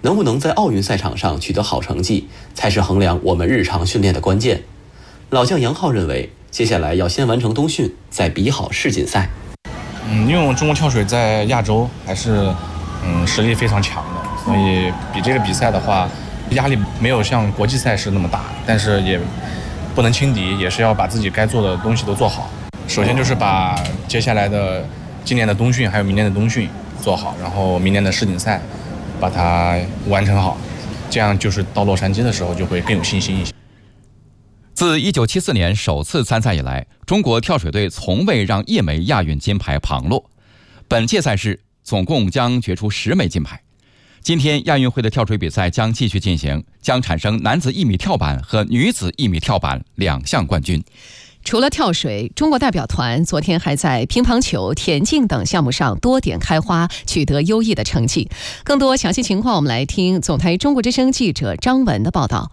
能不能在奥运赛场上取得好成绩，才是衡量我们日常训练的关键。老将杨浩认为，接下来要先完成冬训，再比好世锦赛。 因为我们中国跳水在亚洲还是实力非常强的，所以比这个比赛的话，压力没有像国际赛事那么大，但是也不能轻敌，也是要把自己该做的东西都做好。首先就是把接下来的今年的冬训还有明年的冬训做好，然后明年的世锦赛把它完成好，这样就是到洛杉矶的时候就会更有信心一些。 自1974年首次参赛以来，中国跳水队从未让一枚亚运金牌旁落。本届赛事总共将决出10枚金牌。今天亚运会的跳水比赛将继续进行，将产生男子1米跳板和女子1米跳板2项冠军。 除了跳水，中国代表团昨天还在乒乓球、田径等项目上多点开花，取得优异的成绩。更多详细情况，我们来听总台中国之声记者张文的报道。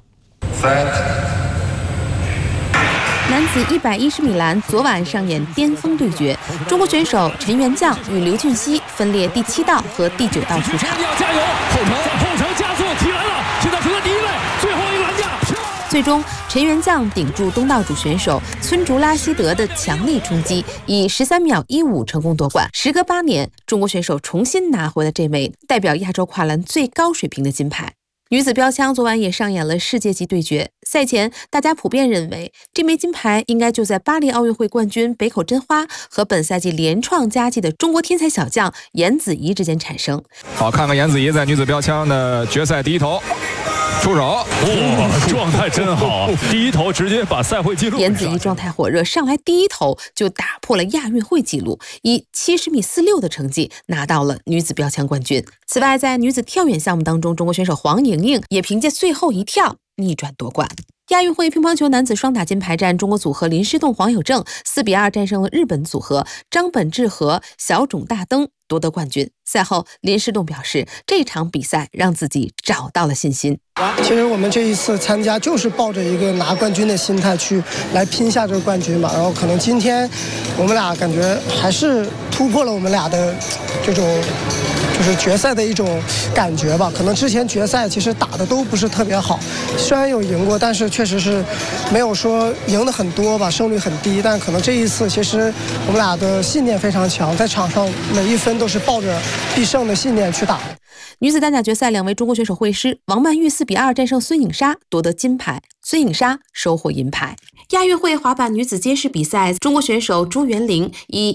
男子110米栏昨晚上演巅峰对决，中国选手陈元将与刘俊熙分列第7道和第9道出场。 要加油，后程加速起来了，现在除了第1位，最后一个栏架。 最终，陈元将顶住东道主选手村竹拉希德的强力冲击，以13秒15成功夺冠。时隔8年，中国选手重新拿回了这枚代表亚洲跨栏最高水平的金牌。女子标枪昨晚也上演了世界级对决，赛前大家普遍认为这枚金牌应该就在巴黎奥运会冠军北口真花和本赛季连创佳绩的中国天才小将颜子怡之间产生。 好，看看颜子怡在女子标枪的决赛第一头出手， 哇，状态真好，第一头直接把赛会纪录。 颜子怡状态火热，上来第一头就打破了亚运会纪录，以70米46的成绩拿到了女子标枪冠军。此外，在女子跳远项目当中，中国选手黄莹莹也凭借最后一跳逆转夺冠。亚运会乒乓球男子双打金牌战，中国组合林诗栋、黄有正4比2战胜了日本组合张本智和小冢大登，夺得冠军。赛后，林诗栋表示，这场比赛让自己找到了信心。 其实我们这一次参加就是抱着一个拿冠军的心态去来拼下这个冠军嘛。然后可能今天我们俩感觉还是突破了我们俩的这种就是决赛的一种感觉吧。可能之前决赛其实打的都不是特别好，虽然有赢过，但是确实是没有说赢的很多吧，胜率很低。但可能这一次其实我们俩的信念非常强，在场上每一分都是抱着必胜的信念去打。 女子单打决赛，2位中国选手会师，王曼玉4比2战胜孙颖莎，夺得金牌，孙颖莎收获银牌。亚运会滑板女子街式比赛，中国选手朱元玲以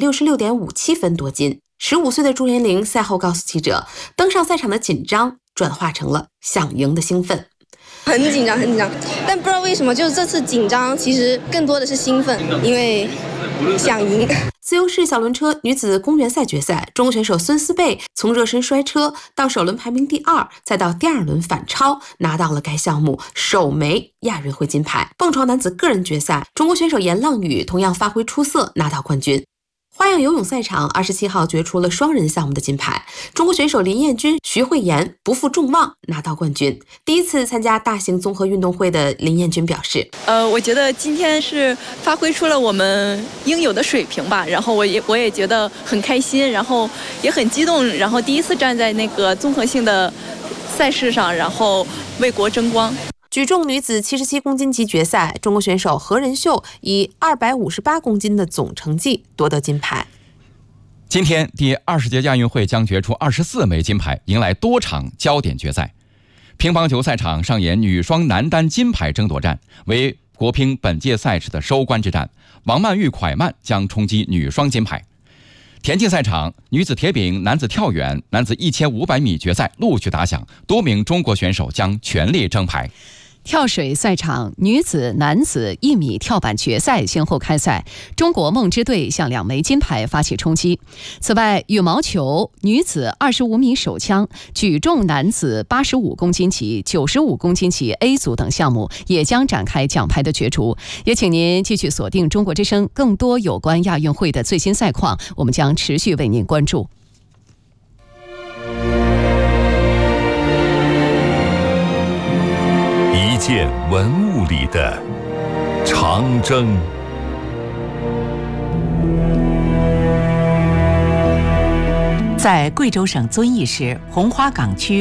166.57分夺金。15岁的朱元玲赛后告诉记者，登上赛场的紧张转化成了想赢的兴奋。 很紧张，但不知道为什么，就是这次紧张其实更多的是兴奋，因为想赢。 自由式小轮车女子公园赛决赛，中国选手孙思贝从热身摔车到首轮排名第2，再到第2轮反超，拿到了该项目首枚亚运会金牌。蹦床男子个人决赛，中国选手严浪宇同样发挥出色，拿到冠军。花样游泳赛场27号决出了双人项目的金牌，中国选手林彦君、徐慧妍不负众望拿到冠军。第一次参加大型综合运动会的林彦君表示， 我觉得今天是发挥出了我们应有的水平吧，然后我也觉得很开心，然后也很激动，然后第一次站在那个综合性的赛事上，然后为国争光。 举重女子77公斤级决赛，中国选手何仁秀以258公斤的总成绩夺得金牌。 今天第20届亚运会将决出24枚金牌，迎来多场焦点决赛。乒乓球赛场上演女双男单金牌争夺战，为国乒本届赛事的收官之战。王曼玉、蒯曼将冲击女双金牌。田径赛场，女子铁饼、男子跳远、男子1500米决赛陆续打响，多名中国选手将全力争牌。 跳水赛场，女子、男子1米跳板决赛先后开赛，中国梦之队向2枚金牌发起冲击。此外，羽毛球女子25米手枪、举重男子85公斤级、95公斤级 A 组等项目也将展开奖牌的角逐。也请您继续锁定中国之声，更多有关亚运会的最新赛况，我们将持续为您关注。 一件文物里的长征。 在贵州省遵义市红花岗区